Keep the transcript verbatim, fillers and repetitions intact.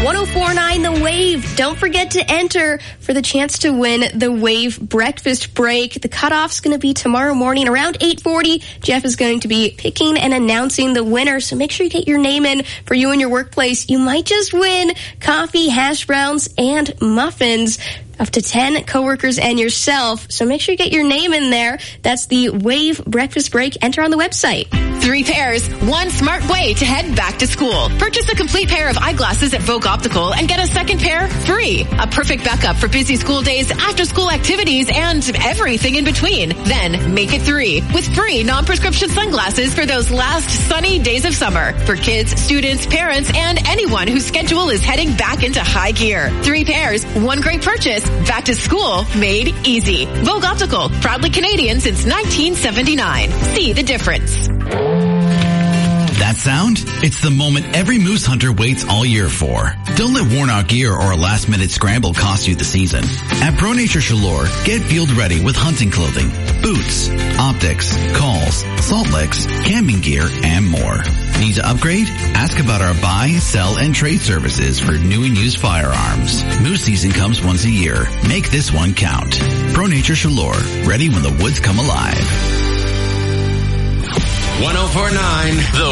one oh four point nine The Wave. Don't forget to enter for the chance to win the Wave breakfast break. The cutoff's going to be tomorrow morning around eight forty. Jeff is going to be picking and announcing the winner, so make sure you get your name in for you and your workplace. You might just win coffee, hash browns, and muffins. Up to ten coworkers and yourself. So make sure you get your name in there. That's the Wave Breakfast Break. Enter on the website. Three pairs, one smart way to head back to school. Purchase a complete pair of eyeglasses at Vogue Optical and get a second pair free. A perfect backup for busy school days, after school activities, and everything in between. Then make it three with free non-prescription sunglasses for those last sunny days of summer. For kids, students, parents, and anyone whose schedule is heading back into high gear. Three pairs, one great purchase. Back to school made easy. Vogue Optical, proudly Canadian since nineteen seventy-nine. See the difference. That sound? It's the moment every moose hunter waits all year for. Don't let worn-out gear or a last-minute scramble cost you the season. At Pro Nature Chaleur, get field ready with hunting clothing, boots, optics, calls, salt licks, camping gear, and more. Need to upgrade? Ask about our buy, sell, and trade services for new and used firearms. Moose season comes once a year. Make this one count. Pro Nature Chaleur, ready when the woods come alive. one oh four point nine The